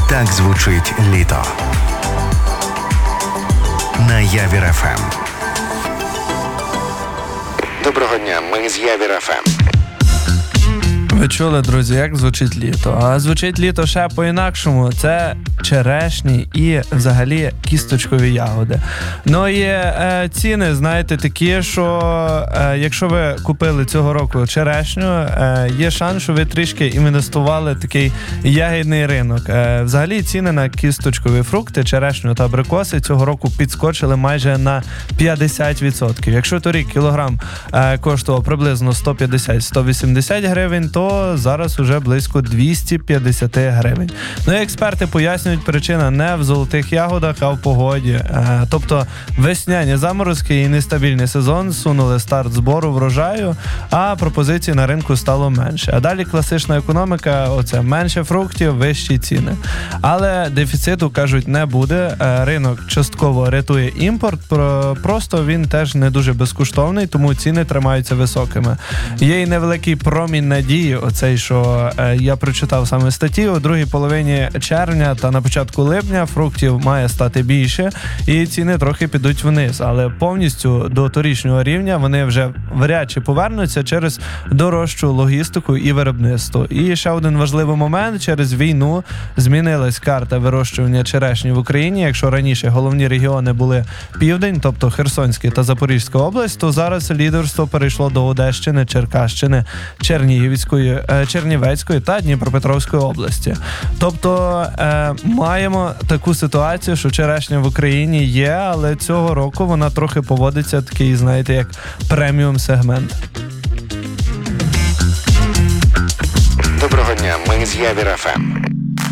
Так звучить літо. На Явір ФМ. Доброго дня, ми з Явір ФМ. Ви чули, друзі, як звучить літо? А звучить літо ще по-інакшому. Це черешні і взагалі кісточкові ягоди. Ну і ціни, знаєте, такі, що якщо ви купили цього року черешню, є шанс, що ви трішки інвестували в такий ягідний ринок. Взагалі ціни на кісточкові фрукти, черешню та абрикоси цього року підскочили майже на 50%. Якщо торік кілограм коштував приблизно 150-180 гривень, то зараз уже близько 250 гривень. Ну і експерти пояснюють, причина не в золотих ягодах, а в погоді. Тобто весняні заморозки і нестабільний сезон сунули старт збору врожаю, а пропозицій на ринку стало менше. А далі класична економіка, оце менше фруктів, вищі ціни. Але дефіциту, кажуть, не буде. Ринок частково рятує імпорт, просто він теж не дуже безкоштовний, тому ціни тримаються високими. Є й невеликий промінь надії, оцей, що я прочитав саме статті, у другій половині червня та на початку липня фруктів має стати більше і ціни трохи підуть вниз, але повністю до торічнього рівня вони вже вряд чи повернуться через дорожчу логістику і виробництво. І ще один важливий момент, через війну змінилась карта вирощування черешні в Україні. Якщо раніше головні регіони були Південь, тобто Херсонська та Запорізька область, то зараз лідерство перейшло до Одещини, Черкащини, Чернівецької та Дніпропетровської області. Тобто маємо таку ситуацію, що черешня в Україні є, але цього року вона трохи поводиться такий, знаєте, як преміум сегмент. Доброго дня, ми з Явір ФМ.